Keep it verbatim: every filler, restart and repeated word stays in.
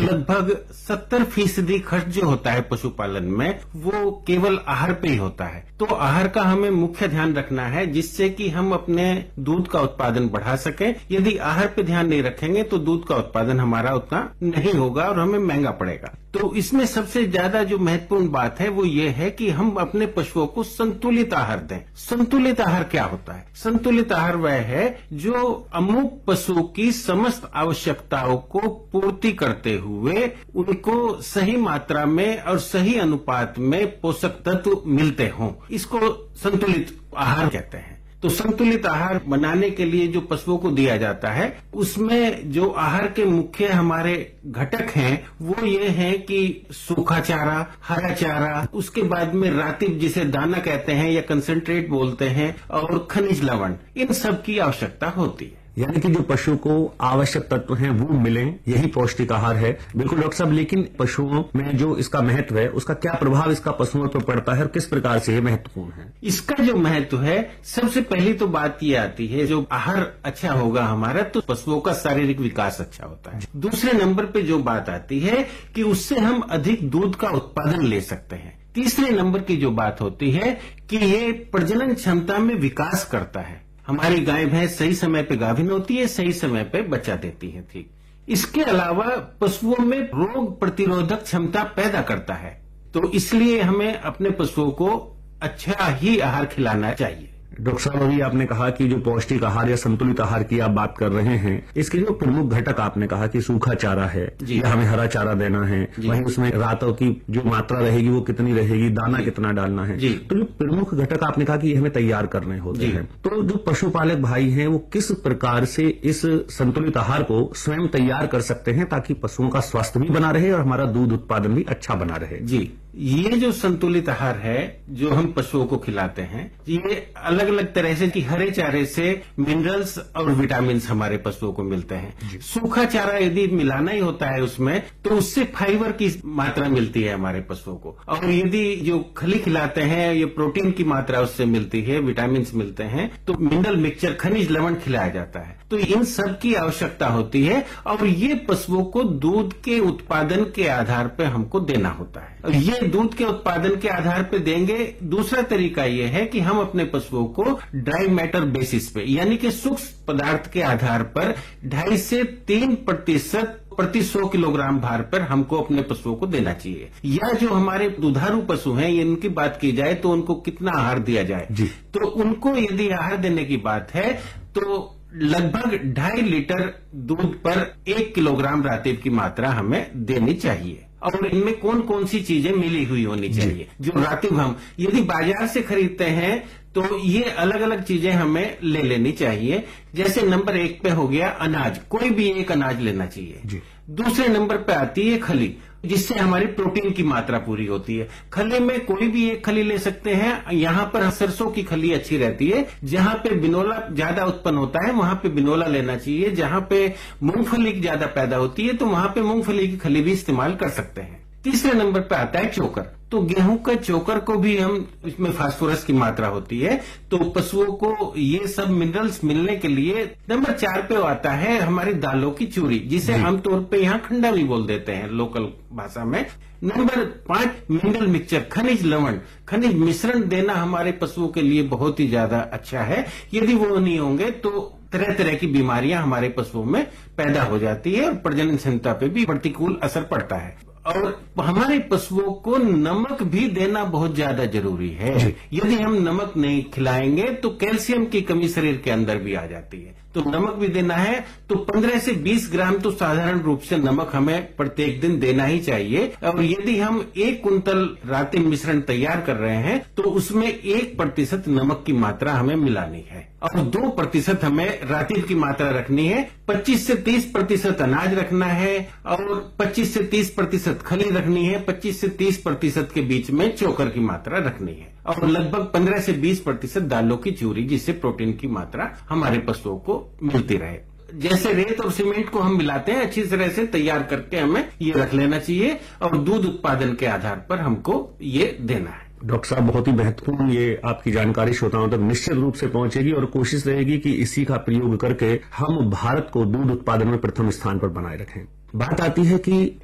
लगभग सत्तर फीसदी खर्च जो होता है पशुपालन में वो केवल आहार पे ही होता है। तो आहार का हमें मुख्य ध्यान रखना है जिससे कि हम अपने दूध का उत्पादन बढ़ा सकें। यदि आहार पे ध्यान नहीं रखेंगे तो दूध का उत्पादन हमारा उतना नहीं होगा और हमें महंगा पड़ेगा। तो इसमें सबसे ज्यादा जो महत्वपूर्ण बात है वो ये है कि हम अपने पशुओं को संतुलित आहार दें। संतुलित आहार क्या होता है? संतुलित आहार वह है जो अमुक पशु की समस्त आवश्यकताओं को पूर्ति करते हुए उनको सही मात्रा में और सही अनुपात में पोषक तत्व मिलते हों, इसको संतुलित आहार कहते हैं। तो संतुलित आहार बनाने के लिए जो पशुओं को दिया जाता है उसमें जो आहार के मुख्य हमारे घटक हैं वो ये हैं कि सूखा चारा, हरा चारा, उसके बाद में रातिब जिसे दाना कहते हैं या कंसंट्रेट बोलते हैं, और खनिज लवण, इन सब की आवश्यकता होती है। यानी कि जो पशु को आवश्यक तत्व हैं वो मिलें, यही पौष्टिक आहार है। बिल्कुल डॉक्टर साहब, लेकिन पशुओं में जो इसका महत्व है उसका क्या प्रभाव इसका पशुओं पर पड़ता है और किस प्रकार से ये महत्वपूर्ण है? इसका जो महत्व है, सबसे पहली तो बात ये आती है जो आहार अच्छा होगा हमारा तो पशुओं का शारीरिक विकास अच्छा होता है। दूसरे नंबर पे जो बात आती है कि उससे हम अधिक दूध का उत्पादन ले सकते हैं। तीसरे नंबर की जो बात होती है कि ये प्रजनन क्षमता में विकास करता है। हमारी गाय भैंस सही समय पे गाभिन होती है, सही समय पे बच्चा देती है। ठीक, इसके अलावा पशुओं में रोग प्रतिरोधक क्षमता पैदा करता है। तो इसलिए हमें अपने पशुओं को अच्छा ही आहार खिलाना चाहिए। डॉक्टर साहब, अभी आपने कहा कि जो पौष्टिक आहार या संतुलित आहार की आप बात कर रहे हैं, इसके जो प्रमुख घटक आपने कहा कि सूखा चारा है या हमें हरा चारा देना है, वहीं उसमें रातों की जो मात्रा रहेगी वो कितनी रहेगी, दाना कितना डालना है, तो जो प्रमुख घटक आपने कहा कि ये हमें तैयार करने होते हैं। तो जो पशुपालक भाई हैं वो किस प्रकार से इस संतुलित आहार को स्वयं तैयार कर सकते हैं ताकि पशुओं का स्वास्थ्य भी बना रहे और हमारा दूध उत्पादन भी अच्छा बना रहे? जी, ये जो संतुलित आहार है जो हम पशुओं को खिलाते हैं, ये अलग अलग तरह से कि हरे चारे से मिनरल्स और विटामिन हमारे पशुओं को मिलते हैं। सूखा चारा यदि मिलाना ही होता है उसमें तो उससे फाइबर की मात्रा मिलती है हमारे पशुओं को, और यदि जो खली खिलाते हैं ये प्रोटीन की मात्रा उससे मिलती है, विटामिन मिलते हैं, तो मिनरल मिक्सचर खनिज लवण खिलाया जाता है। तो इन सब की आवश्यकता होती है और ये पशुओं को दूध के उत्पादन के आधार पर हमको देना होता है। और ये दूध के उत्पादन के आधार पर देंगे। दूसरा तरीका ये है कि हम अपने पशुओं को ड्राई मैटर बेसिस पे यानी कि सूक्ष्म पदार्थ के आधार पर ढाई से तीन प्रतिशत प्रति सौ किलोग्राम भार पर हमको अपने पशुओं को देना चाहिए। या जो हमारे दुधारू पशु हैं इनकी बात की जाए तो उनको कितना आहार दिया जाए, तो उनको यदि आहार देने की बात है तो लगभग ढाई लीटर दूध पर एक किलोग्राम रातिब की मात्रा हमें देनी चाहिए। और इनमें कौन कौन सी चीजें मिली हुई होनी चाहिए जो रातिब हम यदि बाजार से खरीदते हैं तो ये अलग अलग चीजें हमें ले लेनी चाहिए। जैसे नंबर एक पे हो गया अनाज, कोई भी एक अनाज लेना चाहिए। दूसरे नंबर पे आती है खली, जिससे हमारी प्रोटीन की मात्रा पूरी होती है। खली में कोई भी एक खली ले सकते हैं। यहाँ पर सरसों की खली अच्छी रहती है। जहाँ पे बिनोला ज्यादा उत्पन्न होता है वहां पे बिनोला लेना चाहिए। जहाँ पे मूंगफली ज्यादा पैदा होती है तो वहां पे मूंगफली की खली भी इस्तेमाल कर सकते हैं। तीसरे नंबर पे आता है चोकर। तो गेहूं का चोकर को भी हम इसमें फास्फोरस की मात्रा होती है, तो पशुओं को ये सब मिनरल्स मिलने के लिए। नंबर चार पे आता है हमारी दालों की चूरी, जिसे आमतौर पे यहाँ खंडा भी बोल देते हैं लोकल भाषा में। नंबर पांच मिनरल मिक्सचर, खनिज लवण, खनिज मिश्रण देना हमारे पशुओं के लिए बहुत ही ज्यादा अच्छा है। यदि वो नहीं होंगे तो तरह तरह की बीमारियां हमारे पशुओं में पैदा हो जाती है और प्रजनन क्षमता पे भी प्रतिकूल असर पड़ता है। और हमारे पशुओं को नमक भी देना बहुत ज्यादा जरूरी है। यदि हम नमक नहीं खिलाएंगे तो कैल्शियम की कमी शरीर के अंदर भी आ जाती है, तो नमक भी देना है। तो पंद्रह से बीस ग्राम तो साधारण रूप से नमक हमें प्रत्येक दिन देना ही चाहिए। और यदि हम एक कुंतल रातिब मिश्रण तैयार कर रहे हैं तो उसमें एक प्रतिशत नमक की मात्रा हमें मिलानी है और दो प्रतिशत हमें रातिब की मात्रा रखनी है। पच्चीस से तीस प्रतिशत अनाज रखना है और पच्चीस से तीस प्रतिशत खली रखनी है। पच्चीस से तीस प्रतिशत के बीच में चोकर की मात्रा रखनी है और लगभग पंद्रह से बीस प्रतिशत दालों की चूरी, जिससे प्रोटीन की मात्रा हमारे पशुओं को मिलती रहे। जैसे रेत और सीमेंट को हम मिलाते हैं, अच्छी तरह से तैयार करके हमें ये रख लेना चाहिए और दूध उत्पादन के आधार पर हमको ये देना है। डॉक्टर साहब, बहुत ही महत्वपूर्ण ये आपकी जानकारी श्रोताओं तक निश्चित रूप से पहुंचेगी और कोशिश रहेगी कि इसी का प्रयोग करके हम भारत को दूध उत्पादन में प्रथम स्थान पर बनाए रखें। बात आती है कि